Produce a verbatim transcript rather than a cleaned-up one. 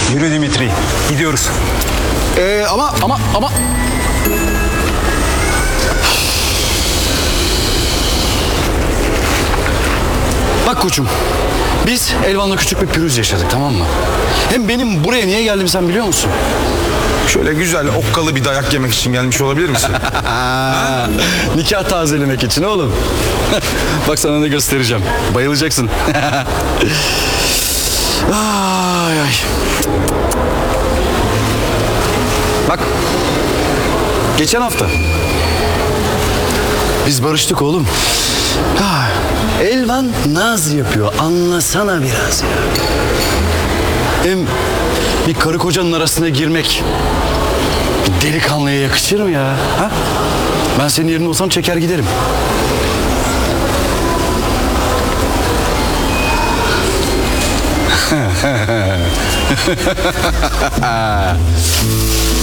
Yürü Dimitri, gidiyoruz. Ee, ama ama ama... Bak koçum, biz Elvan'la küçük bir pürüz yaşadık, tamam mı? Hem benim buraya niye geldim sen biliyor musun? Şöyle güzel okkalı bir dayak yemek için gelmiş olabilir misin? Nikah tazelemek için oğlum. Bak sana ne göstereceğim. Bayılacaksın. Ay ay. Bak. Geçen hafta. Biz barıştık oğlum. Ah, Elvan naz yapıyor. Anlasana biraz ya. Hem bir karı kocanın arasına girmek bir delikanlıya yakışır mı ya? Ha? Ben senin yerinde olsam çeker giderim.